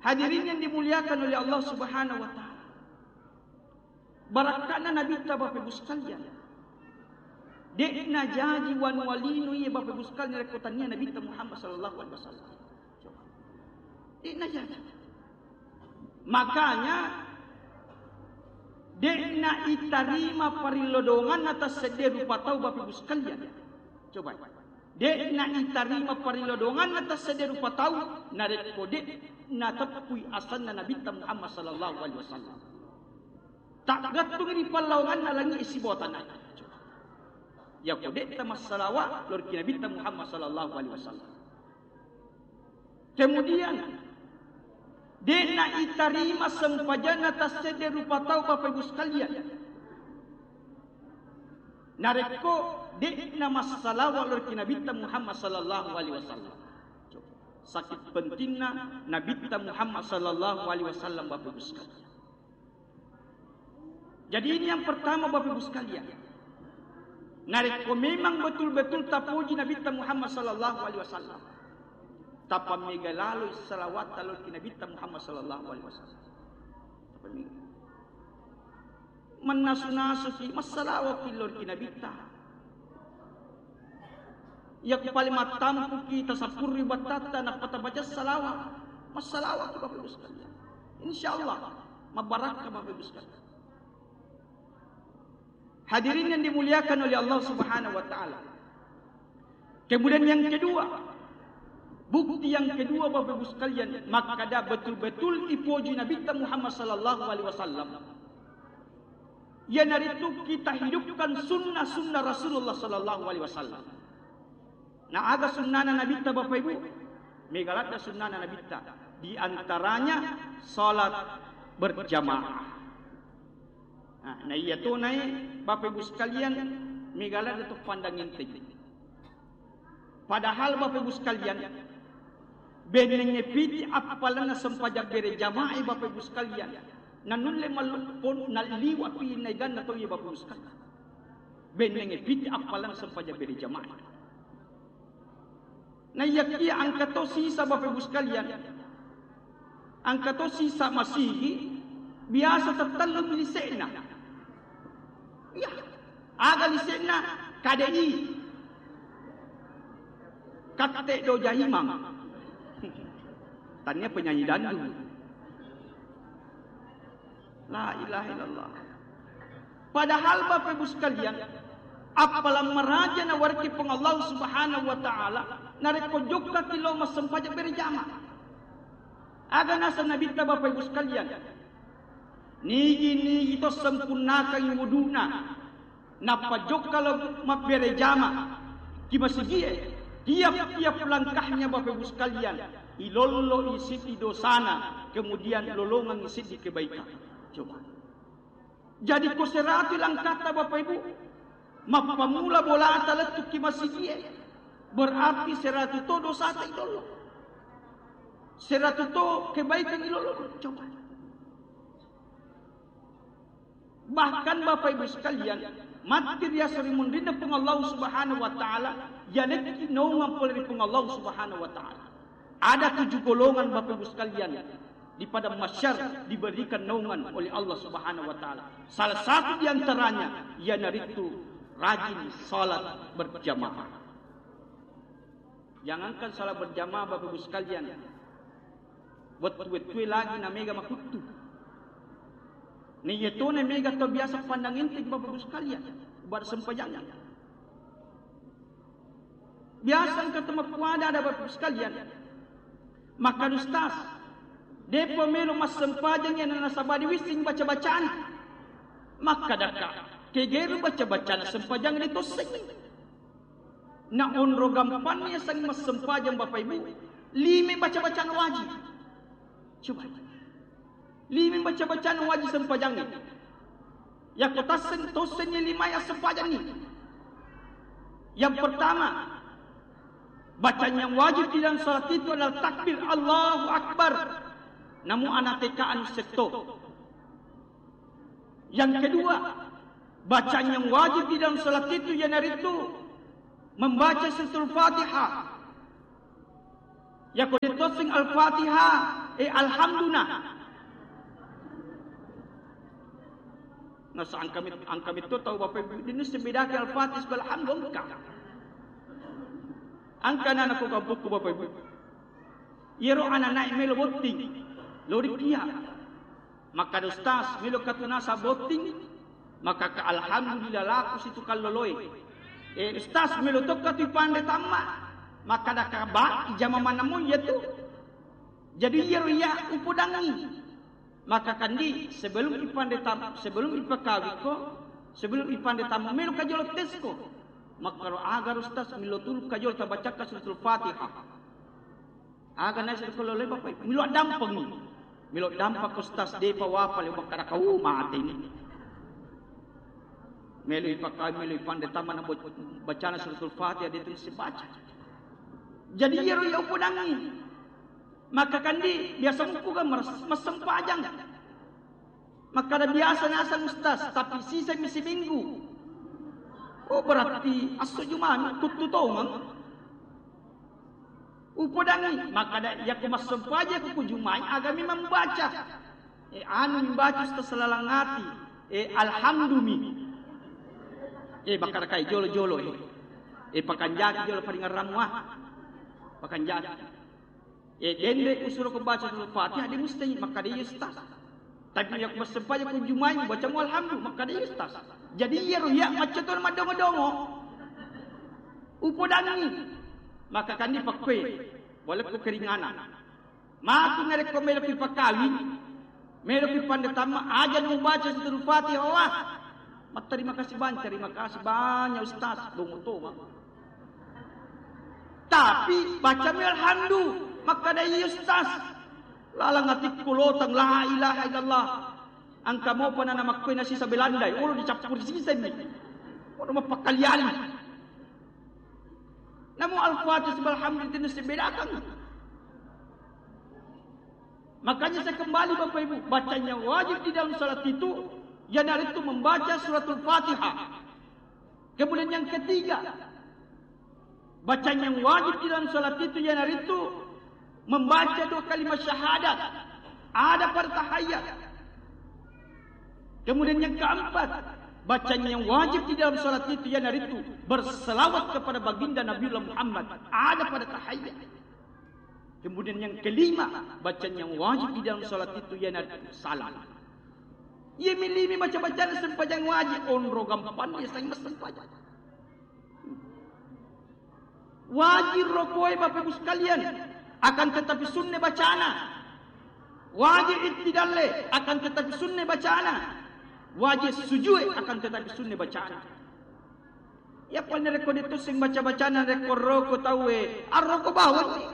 Hadirin yang dimuliakan oleh Allah Subhanahu wa taala. Barakana Nabi ta Bapak Ibu sekalian. Dekna jadi wan walinu ye Bapak Ibu sekalian rekotannya Nabi Muhammad sallallahu alaihi wasallam. Dekna jadi. Makanya dekna itarima parilodongan atas sederu patau Bapak Ibu sekalian. Coba. Dekna itarima parilodongan atas sederu patau narek kode na tapui asanna Nabi Muhammad sallallahu alaihi wasallam. Tak gatung di palauan nalangi isi botan. Ya kode tamas salawat lor Nabi Muhammad sallallahu alaihi wasallam. Kemudian dena itarima sempajan atas sederu patau Bapak Ibu sekalian. Nareko dena masalawat lor Nabi Muhammad sallallahu alaihi wasallam. Sakit pentingna Nabi Muhammad sallallahu alaihi wasallam Bapak Ibu sekalian. Jadi ini yang pertama Bapak Ibu sekalian. Nareko memang betul-betul tapuji Nabi Muhammad sallallahu alaihi wasallam. Tapa mega lalu salawat lalu Nabi Muhammad sallallahu alaihi wasallam. Tapa mega. Manasu-nasu ki masalawat lor Nabi ta. Ya kepali matamku kita sapuri batata na patabaca salawat. Masalawat Bapak Ibu sekalian. Insyaallah mabarakah Bapak Ibu sekalian. Hadirin yang dimuliakan oleh Allah Subhanahu wa taala. Kemudian yang kedua, bukti yang kedua Bapak Ibu sekalian, maka dah betul-betul ipuji Nabi Muhammad sallallahu alaihi wasallam. Yang dari itu kita hidupkan sunnah-sunnah Rasulullah sallallahu alaihi wasallam. Nah, ada sunnah Nabi ta Bapak Ibu, megalata sunnah Nabi ta. Di antaranya salat berjamaah. Nah iya tu naik Bapak Ibu sekalian megalat untuk pandang intik. Padahal Bapak Ibu sekalian benengnya piti apalana sempajak bere jamaah Bapak Ibu sekalian. Nanulle malupon naliwa pi naigan atau ya Bapak Ibu sekalian. Benengnya piti apalana sempajak bere jamaah. Nah iya kia angkato sisa Bapak Ibu sekalian. Angkato sisa masihi biasa tertalung lisena. Ya, aga lisena KDI. Kaktek do jahimam. Tanya penyanyi dandu. La ilaha illallah. Padahal Bapak Ibu sekalian, apalah meraja na warki peng Allah Subhanahu wa taala nareko jokka kilo masempaja berjama. Aga nasa Nabi ta Bapak Ibu sekalian. Ni itu sempurnakan wuduna. Napa jok kalau mabere jama. Kimasigi tiap-tiap langkahnya Bapak Ibu sekalian. Ilolo isi di dosana. Kemudian lolongan isi di kebaikan. Coba. Jadi koserati langkah Bapak Ibu. Mapamula bola ataletu kimasigi. Berarti seratu to dosa ta ilolo. Seratu to kebaikan ilolo. Coba. Bahkan Bapak Ibu sekalian, mati dia sering mendina peng Allah Subhanahu wa taala, yaneki naungan poleri peng Allah Subhanahu wa taala. Ada 7 golongan Bapak Ibu sekalian di pada mahsyar diberikan naungan oleh Allah Subhanahu wa taala. Salah satu di antaranya yanaritu rajin salat berjamaah. Jangankan salat berjamaah Bapak Ibu sekalian. Wet-wet lagi na mega makutu. Ni itu ni mega to biasa pandang intik Bapak Ibu sekalian buat sempajangnya. Biasa ketemu kuada ada Bapak Ibu sekalian. Maka ustaz, depo melu mas sempajang yang nasabadi wising baca-bacaan. Maka daka kegeru baca-bacaan sempajang itu sing. Na onro gampannya sang mas sempajang Bapak Ibu. 5 baca-bacaan wajib. Coba. 5 baca-bacaan wajib sempajang ni. Yang kota sentosennya 5 yang sempajang ni. Yang pertama, bacaan yang wajib di dalam salat itu adalah takbir Allahu Akbar. Namun anak tekaan sekto. Yang kedua, bacaan yang wajib di dalam salat itu yang hari itu membaca suratul Fatihah. Ya ko dito sing Al-Fatihah, alhamdulillah. Nasa ang kami to tahu Bapak Ibu ini sebedake Al-Fatihah sebal alhamdulillah. Ang kanan ako kabuk ko Bapak Ibu. Yero ana naik melo boting. Lori dia. Maka ustaz melo katuna sa boting, maka ka alhamdulillah laku situ kaloloy. Ustaz melo tok katu pande tamma. Maka dah kabak jama mana mu ya tu. Jadi yero ya upudangi. Maka kandi sebelum ipande tam, sebelum ipakawi ko, sebelum ipande tam melo kajol tes ko. Maka agar ustaz melo tul kajol ta baca suratul Fatihah. Agar nasi ko loleh Bapak melo dampang ni. Melo dampak ustaz de pa wapal yung makara kau mati ni. Melo ipakawi melo ipande tam na bacaan suratul Fatihah dia tulis baca. Jadi yero ya upudangi. Maka kandi biasa muku kan mesem pajang. Maka ada biasa nasa ustaz tapi sisa misi minggu. Oh berarti asu Jumat tututo mang. Upudangi. Maka ada ya ku mesem pajang ku Jumat agami membaca. Anu membaca ustaz selalangati. Alhamdulillah. Bakar kai jolo-jolo. Pakanjaki jolo paringan ramuah. Pakan jati. Dende usul ko baca suratul Fatihah di mesti maka dia ustaz. Tapi yang bersempaja ku Jumat baca mu alhamdulillah maka dia ustaz. Jadi ya ruya macam tu madongo-dongo. Upodangi. Maka kan dipakwe. Boleh ku keringanan. Maka ngarek ko melo pipakawi. Melo pipandetama aja nu baca suratul Fatihah wah. Terima kasih banyak ustaz. Dongo to mah. Tapi baca alhamdulillah maka dari ustaz lalang atik kulotang la ilaha illallah angka mo pa na namakkoy na si sa belanday ulo dicapur sisen ni ulo mapakalian namu al-fatihah subhanallah sebedakan. Makanya saya kembali Bapak Ibu, bacanya wajib di dalam salat itu yaitu membaca suratul Fatihah. Kemudian yang ketiga, bacaan yang wajib di dalam salat itu ialah itu membaca 2 kalimat syahadat. Ada pada tahiyat. Kemudian yang keempat, bacaan yang wajib di dalam salat itu ialah itu berselawat kepada baginda Nabiullah Muhammad. Ada pada tahiyat. Kemudian yang kelima, bacaan yang wajib di dalam salat itu ialah salam. Ia milimi baca-bacaan sempajang wajib onro gampan dia sang sempajang. Wajib rokoi Bapak Ibu sekalian akan tetapi sunnah bacana. Wajib ittidalle akan tetapi sunnah bacana. Wajib sujud akan tetapi sunnah bacana. Ya pun rekod itu sing baca-bacana rekod roko tawe aroko bawon ni.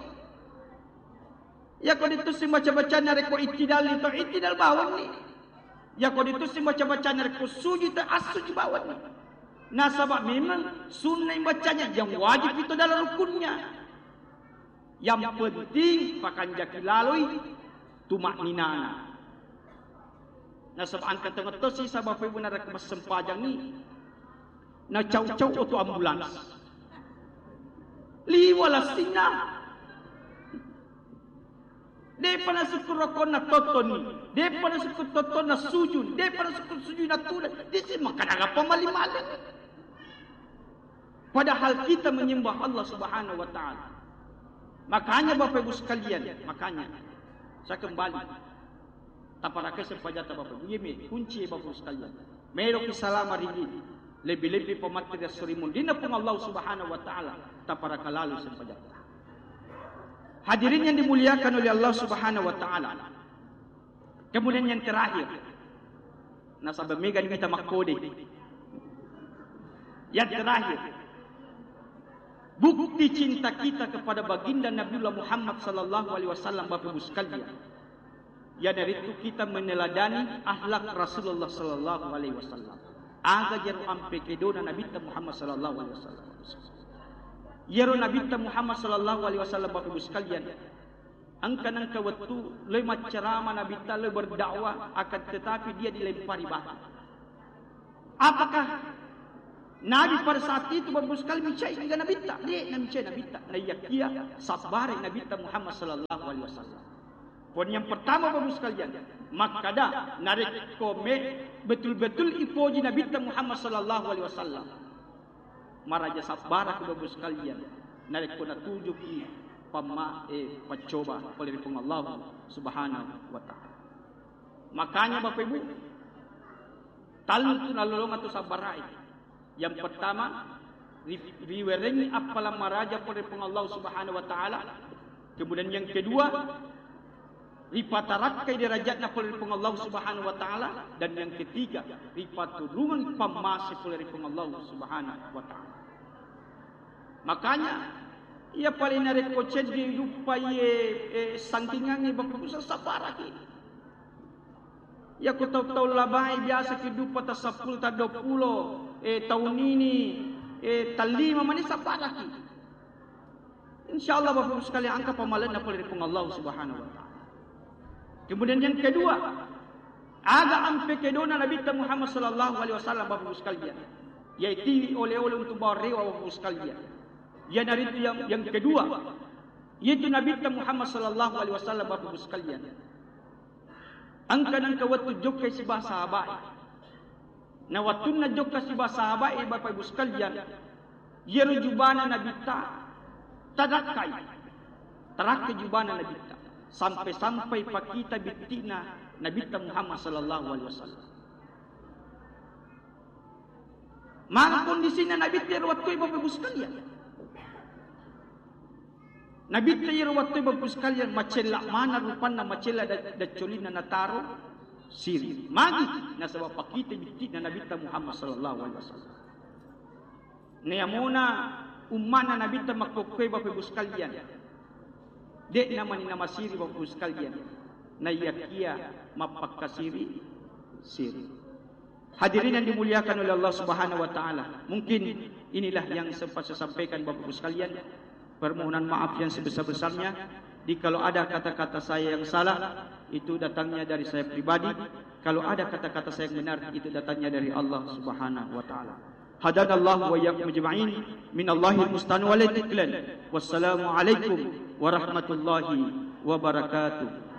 Ya kod itu sing baca-bacana rekod ittidal itu ittidal bawon ni. Ya kod itu sing baca-bacana rekod sujud itu as-sujud bawon ni. Nah sebab memang sunnah yang bacanya yang wajib itu dalam rukunnya. Yang penting pakan jaki lalui tumak ninana. Nah sebab angkat tengah tu si sabab ibu nak kemas sempajang ni. Nah cau-cau auto ambulans. Liwala sinah. Dia pada syukur rokok nak toton ni. Dia pada syukur toton nak sujud. Dia pada syukur sujud nak tulis. Dia sih makan agak pemali-mali. Padahal kita menyembah Allah Subhanahu wa taala. Makanya Bapak Ibu sekalian, makanya saya kembali. Taparake sepajata Bapak Ibu, yeme kunci Bapak Ibu sekalian. Mero kisalam hari ini lebih-lebih pemateri surimun dina pun Allah Subhanahu wa taala taparaka lalu sepajata. Hadirin yang dimuliakan oleh Allah Subhanahu wa taala. Kemudian yang terakhir. Nasabah mega kita makode. Yang terakhir, bukti cinta kita kepada baginda Nabiullah Muhammad sallallahu alaihi wasallam Bapak Ibu sekalian. Ya dari itu kita meneladani akhlak Rasulullah sallallahu alaihi wasallam. Aga jaru ampe kedona Nabi Muhammad sallallahu alaihi wasallam. Yaro Nabi Muhammad sallallahu alaihi wasallam Bapak Ibu sekalian. Angkanang kawatu le macerama Nabi le berdakwah akan tetapi dia dilempari batu. Apakah Nabi pada saat itu baru sekali mencari dengan Nabi tak. Dia nak mencari Nabi tak. Nak yakia sabar Nabi tak Muhammad sallallahu alaihi wasallam. Poin yang pertama baru sekalian. Maka dah narik kome betul-betul ipoji Nabi tak Muhammad sallallahu alaihi wasallam. Maraja sabar aku baru sekalian. Narik kona tujuh ki pacoba oleh Allah Subhanahu wa taala. Makanya Bapak Ibu, talu nalolong atau sabarai. Yang pertama, riwerengi apalah maraja oleh Allah Subhanahu wa taala. Kemudian yang kedua, ripatarakai derajatnya oleh Allah Subhanahu wa taala, dan yang ketiga, ripaturungan pamasi oleh Allah Subhanahu wa taala. Makanya ia paling narik kocet di lupa ye sangkingannya Bapak sabar lagi. Ya ku tahu labai biasa hidup pada 10 ta 20 tahun ini talima manis sabar lagi. Insyaallah Bapak sekalian angka pamalan apa dari Allah Subhanahu wa taala. Kemudian yang kedua, ada ampe kedona Nabi Muhammad sallallahu alaihi wasallam Bapak sekalian. Yaitu oleh-oleh untuk bawa rewa Bapak sekalian. Yang dari itu yang kedua, yaitu Nabi Muhammad sallallahu alaihi wasallam Bapak sekalian. Angka waktu jokai si sahabat. Na waktu na jokai si sahabat Bapak Ibu sekalian, ia rujubana Nabi tadakai. Terakai jubana Nabi sampai pakita bitina Nabi Muhammad sallallahu alaihi wasallam. Mana kondisinya Nabi waktu Bapak Ibu sekalian? Nabi tayyir waktu Bapak sekalian macela mana rupana macela da colina nataro siri. Magi na sebab pakita bitina Nabi Muhammad sallallahu alaihi wasallam. Neamona umana Nabi makokoi Bapak Ibu sekalian. Dek nama siri Bapak Ibu sekalian. Na yakia mapakasiri siri. Hadirin yang dimuliakan oleh Allah Subhanahu wa taala. Mungkin inilah yang sempat saya sampaikan Bapak Ibu sekalian. Permohonan maaf yang sebesar-besarnya. Kalau ada kata-kata saya yang salah, itu datangnya dari saya pribadi. Kalau ada kata-kata saya yang benar, itu datangnya dari Allah Subhanahu wa taala. Hadanallahu wa iyyakum ajma'in minallahi almustan wal istiqlal. Wassalamu alaikum warahmatullahi wabarakatuh.